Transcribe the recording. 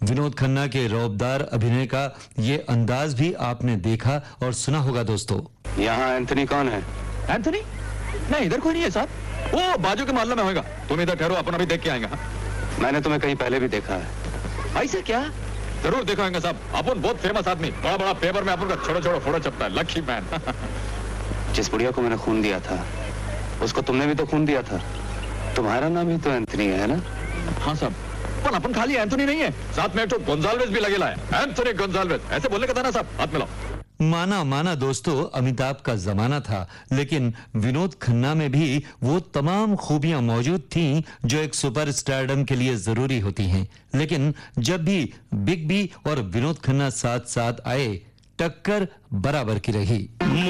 विनोद खन्ना के रौबदार अभिनय का ये अंदाज भी आपने देखा और सुना होगा दोस्तों। यहाँ एंथनी कौन है? एंथनी? नहीं, इधर कोई नहीं है साहब, वो बाजू के मोहल्ले में होगा। तुम इधर ठहरो, अपन अभी देख के आएंगे। मैंने तुम्हें कहीं पहले भी देखा है। ऐसे क्या? जरूर देखा होगा साहब, अपन बहुत फेमस आदमी, बड़ा बड़ा पेपर में अपन का छोटा छोटा फोटो छपता है, लकी मैन। जिस बुढ़िया को मैंने खून दिया था उसको तुमने भी तो खून दिया था। तुम्हारा नाम ही तो एंथनी है ना? हाँ साहब, पर अपन खाली एंथनी नहीं है, साथ में एक तो गोंजाल्वेज भी लगेला है। एंथनी गोंजाल्वेज ऐसे बोलने का था ना साहब, हाथ मिलाओ। माना दोस्तों, अमिताभ का जमाना था, लेकिन विनोद खन्ना में भी वो तमाम खूबियां मौजूद थीं जो एक सुपरस्टारडम के लिए जरूरी होती हैं। लेकिन जब भी बिग बी और विनोद खन्ना साथ साथ आए, टक्कर बराबर की रही।